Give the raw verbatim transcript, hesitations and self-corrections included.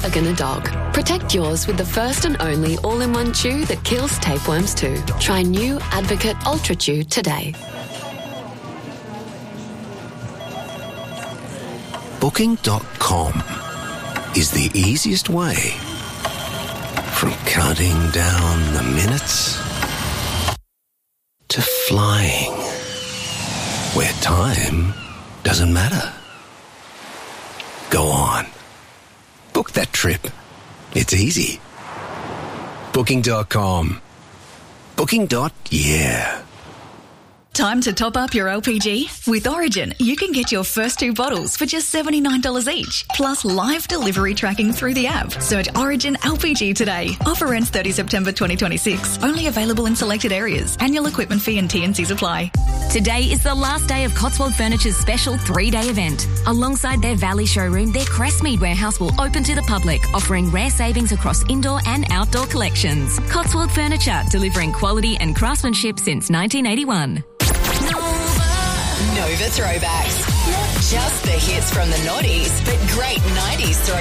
are gonna dog. Protect yours with the first and only all-in-one chew that kills tapeworms too. Try new Advocate Ultra Chew today. Booking dot com is the easiest way from counting down the minutes to flying where time doesn't matter. Go on. Book that trip. It's easy. Booking dot com. Booking. Yeah. Time to top up your L P G? With Origin, you can get your first two bottles for just seventy-nine dollars each, plus live delivery tracking through the app. Search Origin L P G today. Offer ends thirtieth September twenty twenty-six. Only available in selected areas. Annual equipment fee and T and Cs apply. Today is the last day of Cotswold Furniture's special three-day event. Alongside their Valley showroom, their Crestmead warehouse will open to the public, offering rare savings across indoor and outdoor collections. Cotswold Furniture, delivering quality and craftsmanship since nineteen eighty-one. Nova Throwbacks. Not just the hits from the noughties, but great nineties throwbacks.